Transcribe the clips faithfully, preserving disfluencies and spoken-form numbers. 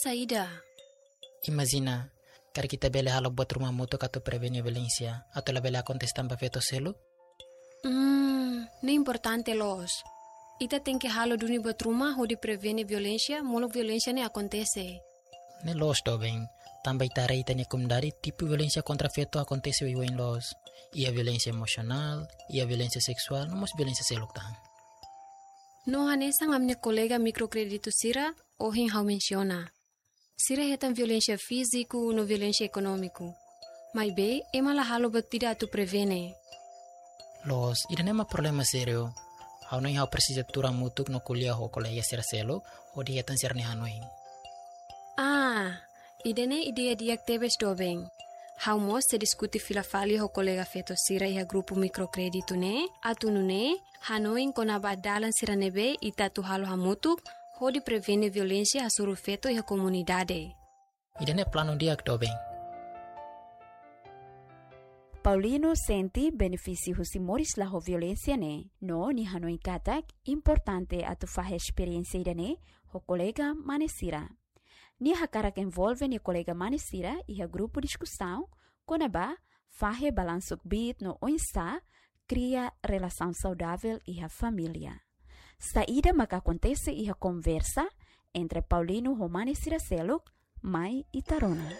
Saida? Imagina, kari kita bele halo buat rumah mutu atau prevenir violencia, atau la bele contestan pa feto selo? Hmm, ne importante los. Ita tem que halo duni buat rumah ho di prevenir violencia, molo violencia ne acontece. Ne los do bem, também tare ita ne comunidade tipo violencia contra feto acontece o em los. Ia violencia emocional, ia violencia sexual, não mos violencia selok tan. No hanesa ngam ne colega microcredito sira, o hin hau menciona. Sira hetan violencia físico no violencia econômico. Mas be, ema la halo batida tu prevene. Los, ida nema problema serio. Hau no hau precisa tura mutuk no kuliah ho colega sira selo, o di hetan sirne hanoin. Ah, idene ideia diak tebes dobeng. Hau mos se discuti filafali ho colega feto sira iha grupo microcredito ne, atunu ne, hanoin kona badalan sira nebe ita tu halo hamutuk, ho di prevene violencia hasuru feto iha comunidade. Idene plano diak do bem. Paulino senti benefício husimores la ho violência ne, no ni hanoin katak importante atu fahe experiência idane ho colega manesira. Ni hakarak envolve ni colega manesira e a grupo discussão, konaba fahe balansuk bit no onsta cria relação saudável e a família. Saída maka acontece e a conversa entre Paulino ho manesira seluk, mai e Tarona.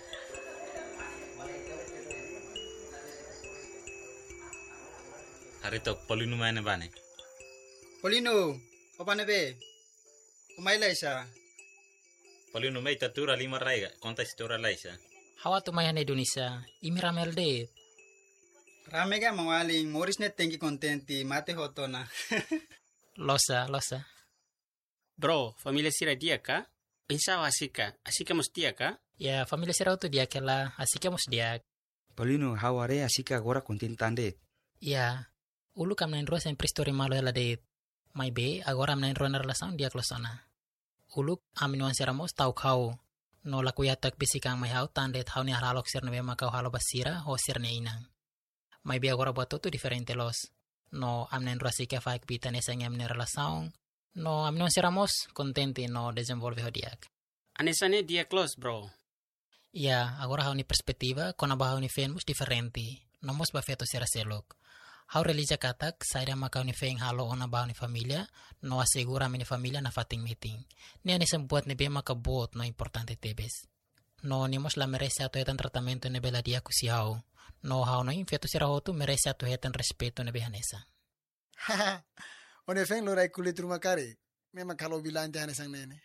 Harito Paulino mana bane? Paulino, apa nebe? Umay laisa. Paulino may tatura lima raiga, konta istora laisa. Hawa tu mayan Indonesia, imiramel de. Rame ga mawaling, moris net tengi contenti, mate hotona. Losa, losa. Bro, familia sira dia ka? Insa asika, asika mus dia ka? Ya, familia sira tu dia kela, asika mus dia. Paulino, haware asika agora contentande. Ya, ulu kam nain rosa en pristori malo ela de. Mai be, agora am nain rona relação dia klosona. Uluk aminuan seramos tau kau. No la kuyatak bisikang may hau tandet hau ni haralok sir nebe makau halo basira o sir ne inang. May bi agora buat tu diferente los. No amnen rasika faik bita nesa ngamne relação. No aminuan seramos contente no desenvolve hodiak. Anesane dia close, bro. Ya, agora hau ni perspectiva kona ba hau ni fenmus diferente. Nomos ba feto sira selok. Hau relija katak, saira makau ni feng halo ona bau ni familia, no asegura mini familia na fating meeting. Ni ani sembuat ni be makabot no importante tebes. No ni mos la merece ato hetan tratamento ni bela dia kusi hau. No hau no infeto sira hotu merece ato hetan respeto ni behanesa. Haha, one feng lorai kulit rumah kare. Memang kalau bilang jangan sang nene.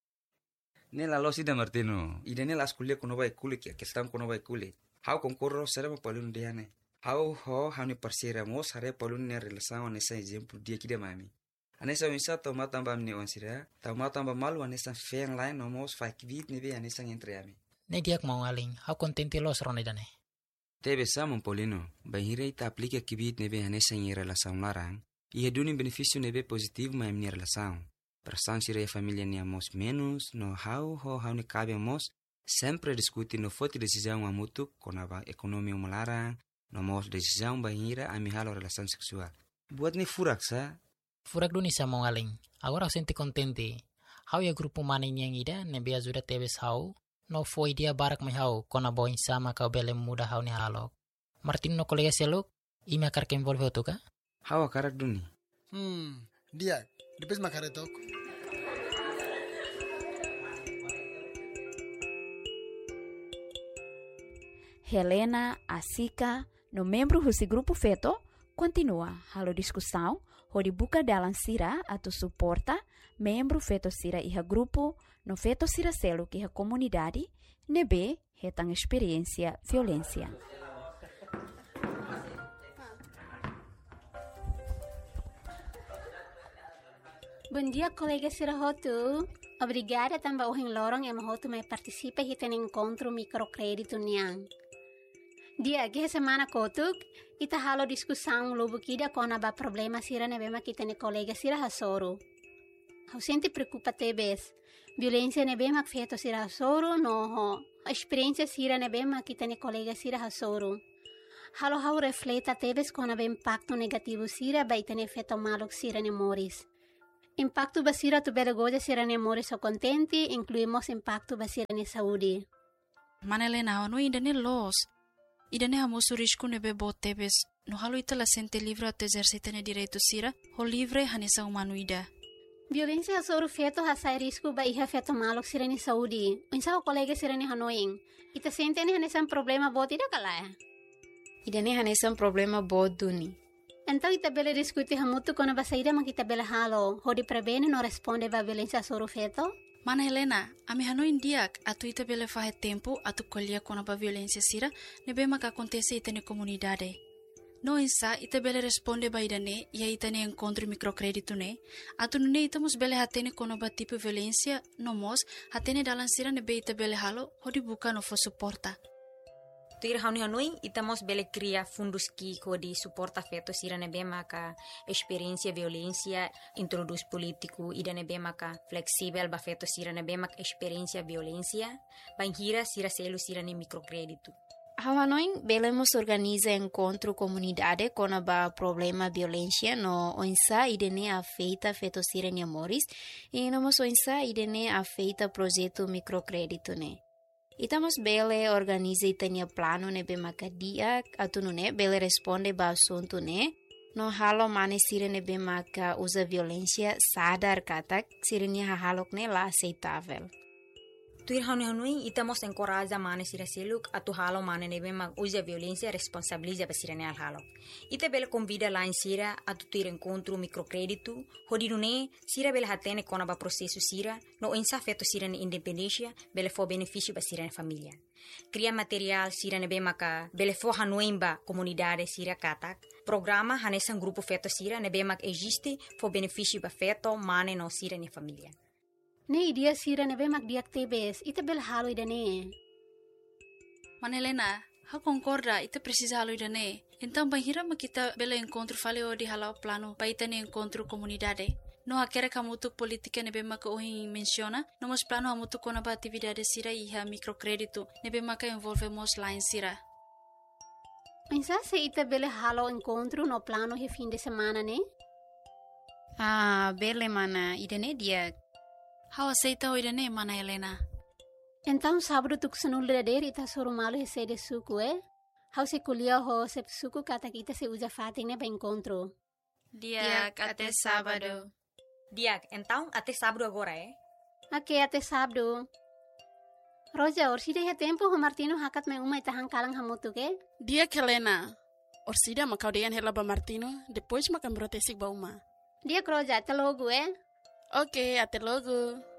Nela lo sida Martino, idene las kuliah kono bai kulit ya, kestam kono bai kulit. Hau konkurro sera mo Paulino diane. Hau ho hau ni parceira mos hare Paulino ne relação nessa exemplo dia que de mami. Anessa misa toma tamba mne onsira, toma tamba malu anessa feng lain no mos fak vit ne be anessa entre ami. Ne diak mau aling, hau contente los ronedane. Tebe samon Paulino, bahire ita aplica kibit ne be anessa em relação larang, e reduni benefício ne be positivo ma em relação. Persan sira e família ne amos menos, no hau ho hau ni cabe amos, sempre discutir no foto decisão amutu konaba ekonomi umalarang. Nomos decisão bahira a mihalo relação sexual. Buat ni furak sa? Furak duni sa mau aling. Agora senti contente. Hau ya grupo mana yang ida nebe ajuda tebes hau. No foi dia barak mai hau kona boin sama kau bele muda hau ni halok. Martin no kolega seluk ime akar ke envolve otu ka? Hau akarak duni. Hmm, dia depes makaretok. Helena, Asika, no membro desse grupo feto, continua halo discussão, onde buka dalam sira atau suporta membro feto sira iha grupo, no feto sira selo que iha comunidade, nebe hetang experiência violência. Bom dia, colega Sirahotu. Obrigada também ao lorong yang mahotu me participa hita no encontro microcrédito niang. Dia que semana kotuk ita halo discussão lobo kida kona ba problema sira ne bema kita ne colega sira hasoro. Hau sente preocupa tebes. Violência ne bema feto sira hasoro no ho. A experiência sira ne bema kita ne colega sira hasoro. Halo hau refleta tebes kona ba impacto negativo sira ba ita ne feto malok sira ne moris. Impacto basira tu bela goja sirane Moris so contenti, incluímos impacto basira ni saúde. Manelena, no ainda ne los. Ida ne hamusu risco nebe botebes. No halo ita la sente livre ato exercitane direito sira, ho livre hanesa humano ida. Violência sobre feto hasai risco ba iha feto malok sirane saúde. Unsa o colega sirane hanoing. Ita sente ne hanesa um problema bot ida kalaya. Ida ne hanesa um problema bot duni. Então ita bela discuti hamutu kono ba saída mak ita bela halo. Hodi prevene no responde ba violência sobre feto. Mana Helena, ami hanoin diak atu ita bela fahe tempo atu colher kono ba violência sira nebe mak acontece ita ne comunidade. No insa ita bela responde ba idane ia ita ne encontro microcrédito ne atu ne ita mus bela hatene kono ba tipo violência no mos hatene dalan sira nebe ita bela halo hodi buka no fo suporta. Tuir hauni hanoi itamos bele cria fundos ki ko di suporta feto sira nebe maka experiência violência introduz político ida nebe maka flexível ba feto sira nebe maka experiência violência banhira sira selo sira ne microcrédito. Hawanoin belemos organiza encontro comunidade com a problema violência no onsa idene afeita feto sira ne Moris e no mos onsa idene afeita projeto microcrédito ne. Itamos bele organiza itania plano ne be makadia atunu ne bele responde ba assunto ne no halo mane sira ne be maka usa violência sadar katak sirnya halok ne la aceitável. Tuir hanu hanui itamos encoraja mane sira seluk atu halo mane ne be mak usa violência responsabiliza ba sira ne al halo. Ita bele convida lá em sira atu tuir encontro microcrédito hodinu ne sira bele hatene kona ba processo sira no ensa feto sira ne independência bele fo benefício ba sira ne família. Cria material sira ne be maka bele fo hanui ba comunidade sira katak. Programa hanesan grupo feto sira ne be mak existe fo benefício ba feto mane no sira ne família. Ne idia sira nebe mak diak tebes, ita bel halo ida ne. Manelena, ha concorda, ita precisa halo ida ne. Então banhira mak kita bela encontro faleo di halau plano pa ita ne encontro comunidade. No hakere kamutuk politika nebe mak ohin menciona, nomos plano hamutuk kona ba atividade sira iha microcrédito, nebe mak envolvemos lá em sira. Pensa se ita bele halo encontro no plano he fim de semana ne? Ah, bele mana, ida ne dia. How aceita o idane, mana Helena? Então sábado tu kusanul dader ita soro malo he de suku eh? How se kulia ho se suku kata kita se usa fating ne ba encontro. Diak até sábado. Diak, então até sábado agora eh? Ok, até sábado. Roja, orsida he tempo ho Martino hakat me uma ita hangkalang hamutu ke? Diak Helena. Orsida makau dean hela ba Martino, depois makam brotesik ba uma. Diak Roja, até logo eh? Ok, até logo.